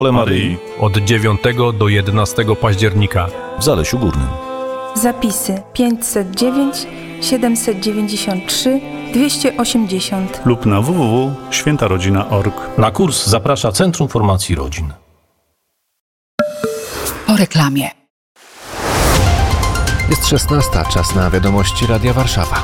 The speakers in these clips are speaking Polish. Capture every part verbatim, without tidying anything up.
Maryi od dziewiątego do jedenastego października w Zalesiu Górnym. Zapisy pięćset dziewięć siedemset dziewięćdziesiąt trzy dwieście osiemdziesiąt lub na w w w kropka święta rodzina kropka org. Na kurs zaprasza Centrum Formacji Rodzin. Po reklamie. Jest szesnasta, czas na wiadomości Radia Warszawa.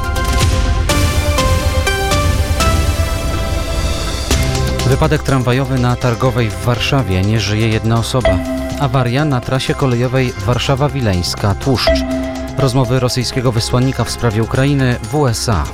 Wypadek tramwajowy na Targowej w Warszawie. Nie żyje jedna osoba. Awaria na trasie kolejowej Warszawa-Wileńska-Tłuszcz. Rozmowy rosyjskiego wysłannika w sprawie Ukrainy w U S A.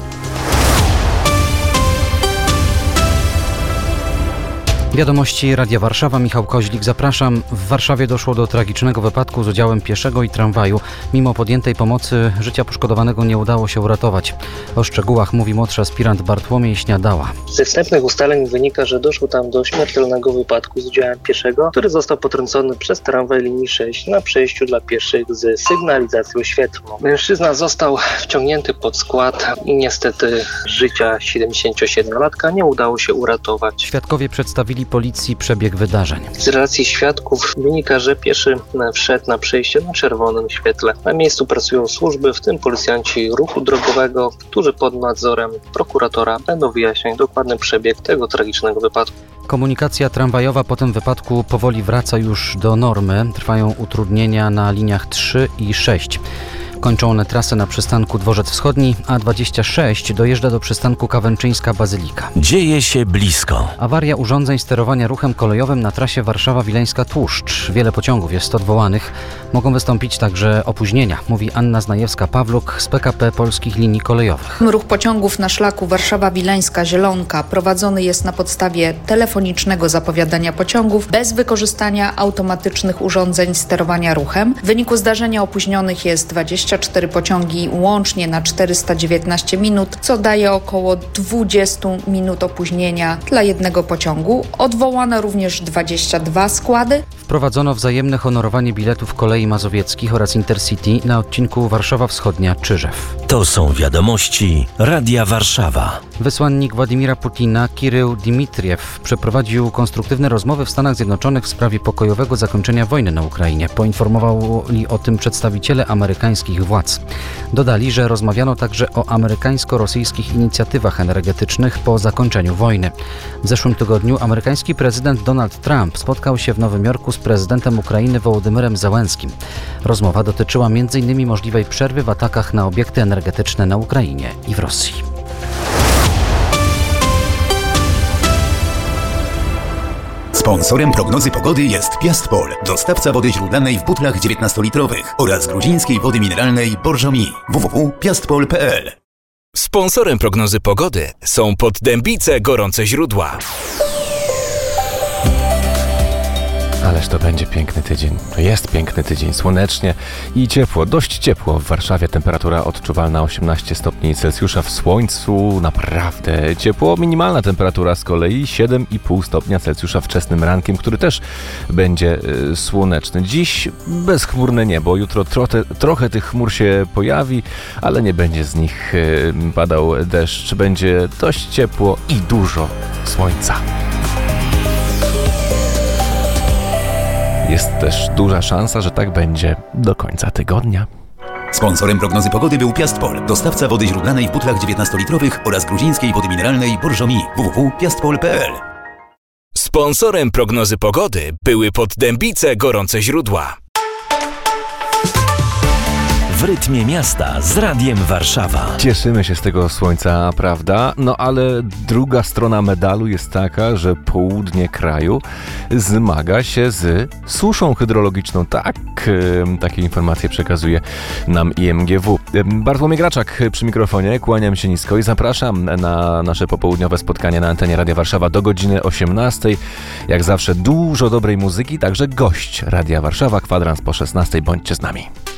Wiadomości Radia Warszawa, Michał Koźlik, zapraszam. W Warszawie doszło do tragicznego wypadku z udziałem pieszego i tramwaju. Mimo podjętej pomocy życia poszkodowanego nie udało się uratować. O szczegółach mówi młodszy aspirant Bartłomiej Śniadała. Ze wstępnych ustaleń wynika, że doszło tam do śmiertelnego wypadku z udziałem pieszego, który został potrącony przez tramwaj linii sześć na przejściu dla pieszych z sygnalizacją świetlną. Mężczyzna został wciągnięty pod skład i niestety życia siedemdziesięciosiedmiolatka nie udało się uratować. Świadkowie przedstawili policji przebieg wydarzeń. Z relacji świadków wynika, że pieszy wszedł na przejście na czerwonym świetle. Na miejscu pracują służby, w tym policjanci ruchu drogowego, którzy pod nadzorem prokuratora będą wyjaśniać dokładny przebieg tego tragicznego wypadku. Komunikacja tramwajowa po tym wypadku powoli wraca już do normy. Trwają utrudnienia na liniach trzy i sześć. Kończą one trasę na przystanku Dworzec Wschodni, a dwadzieścia sześć dojeżdża do przystanku Kawęczyńska-Bazylika. Dzieje się blisko. Awaria urządzeń sterowania ruchem kolejowym na trasie Warszawa-Wileńska-Tłuszcz. Wiele pociągów jest odwołanych. Mogą wystąpić także opóźnienia, mówi Anna Znajewska-Pawluk z P K P Polskich Linii Kolejowych. Ruch pociągów na szlaku Warszawa-Wileńska-Zielonka prowadzony jest na podstawie telefonicznego zapowiadania pociągów bez wykorzystania automatycznych urządzeń sterowania ruchem. W wyniku zdarzenia opóźnionych jest dwadzieścia cztery pociągi łącznie na czterysta dziewiętnaście minut, co daje około dwadzieścia minut opóźnienia dla jednego pociągu. Odwołano również dwadzieścia dwa składy. Wprowadzono wzajemne honorowanie biletów kolei mazowieckich oraz Intercity na odcinku Warszawa Wschodnia-Czyżew. To są wiadomości Radia Warszawa. Wysłannik Władimira Putina Kirył Dimitriew przeprowadził konstruktywne rozmowy w Stanach Zjednoczonych w sprawie pokojowego zakończenia wojny na Ukrainie. Poinformowali o tym przedstawiciele amerykańskich władz. Dodali, że rozmawiano także o amerykańsko-rosyjskich inicjatywach energetycznych po zakończeniu wojny. W zeszłym tygodniu amerykański prezydent Donald Trump spotkał się w Nowym Jorku z prezydentem Ukrainy Wołodymyrem Zełenskim. Rozmowa dotyczyła między innymi możliwej przerwy w atakach na obiekty energetyczne na Ukrainie i w Rosji. Sponsorem prognozy pogody jest Piastpol, dostawca wody źródlanej w butlach dziewiętnastolitrowych oraz gruzińskiej wody mineralnej Borżomi. w w w kropka piastpol kropka p l. Sponsorem prognozy pogody są Poddębice Gorące Źródła. Ależ to będzie piękny tydzień. To jest piękny tydzień, słonecznie i ciepło, dość ciepło w Warszawie. Temperatura odczuwalna osiemnaście stopni Celsjusza, w słońcu naprawdę ciepło. Minimalna temperatura z kolei siedem i pół stopnia Celsjusza wczesnym rankiem, który też będzie y, słoneczny. Dziś bezchmurne niebo, jutro trochę, trochę tych chmur się pojawi, ale nie będzie z nich y, padał deszcz. Będzie dość ciepło i dużo słońca. Jest też duża szansa, że tak będzie do końca tygodnia. Sponsorem prognozy pogody był Piastpol, dostawca wody źródlanej w butlach dziewiętnastolitrowych oraz gruzińskiej wody mineralnej Borżomi. w w w kropka piastpol kropka p l. Sponsorem prognozy pogody były Poddębice Gorące Źródła. W rytmie miasta z Radiem Warszawa. Cieszymy się z tego słońca, prawda? No ale druga strona medalu jest taka, że południe kraju zmaga się z suszą hydrologiczną. Tak, takie informacje przekazuje nam I M G W. Bartłomiej Graczak przy mikrofonie, kłaniam się nisko i zapraszam na nasze popołudniowe spotkanie na antenie Radia Warszawa do godziny osiemnastej. Jak zawsze dużo dobrej muzyki, także gość Radia Warszawa, kwadrans po szesnastej. Bądźcie z nami.